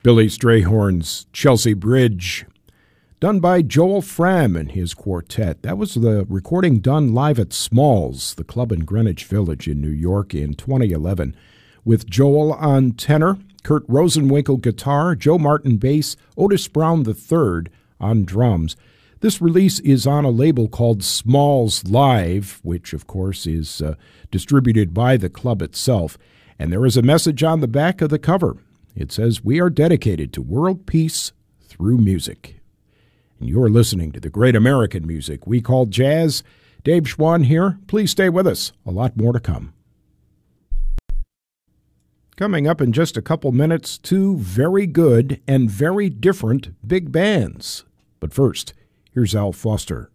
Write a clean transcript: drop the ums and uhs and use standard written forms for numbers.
Billy Strayhorn's Chelsea Bridge, done by Joel Fram and his quartet. That was the recording done live at Smalls, the club in Greenwich Village in New York in 2011, with Joel on tenor, Kurt Rosenwinkel guitar, Joe Martin bass, Otis Brown III on drums. This release is on a label called Smalls Live, which of course is distributed by the club itself. And there is a message on the back of the cover. It says, "We are dedicated to world peace through music." And you're listening to the great American music we call jazz. Dave Schwann here. Please stay with us. A lot more to come. Coming up in just a couple minutes, two very good and very different big bands. But first, here's Al Foster.